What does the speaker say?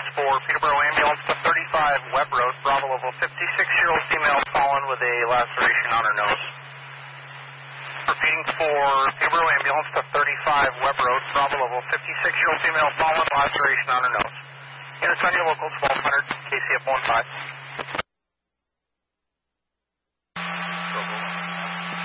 units for Peterborough Ambulance to 35 Webb Road, Bravo level 56-year-old female fallen with a laceration on her nose. Repeating for Peterborough Ambulance to 35 Webb Road, Bravo level 56-year-old female fallen, laceration on her nose. Units on your locals, 1200, KCF 15.